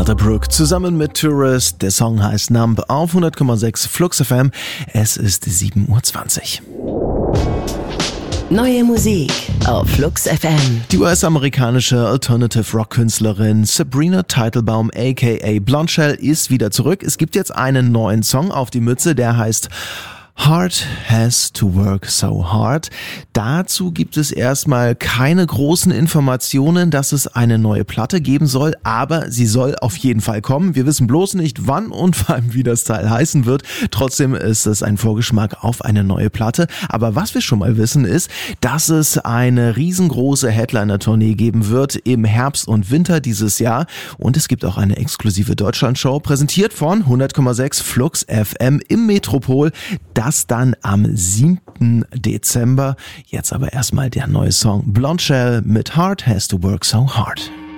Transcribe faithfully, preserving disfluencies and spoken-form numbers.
Elderbrook zusammen mit Tourist. Der Song heißt Numb auf hundert Komma sechs Flux F M. Es ist sieben Uhr zwanzig. Neue Musik auf Flux F M. Die U S-amerikanische Alternative-Rock-Künstlerin Sabrina Teitelbaum aka Blondshell ist wieder zurück. Es gibt jetzt einen neuen Song auf die Mütze, der heißt Heart Has to Work So Hard. Dazu gibt es erstmal keine großen Informationen, dass es eine neue Platte geben soll, aber sie soll auf jeden Fall kommen. Wir wissen bloß nicht, wann und vor allem, wie das Teil heißen wird. Trotzdem ist es ein Vorgeschmack auf eine neue Platte. Aber was wir schon mal wissen ist, dass es eine riesengroße Headliner-Tournee geben wird im Herbst und Winter dieses Jahr. Und es gibt auch eine exklusive Deutschland-Show, präsentiert von hundert Komma sechs Flux F M im Metropol. Das dann am siebten Dezember. Jetzt aber erstmal der neue Song Blondshell mit Heart Has to Work So Hard.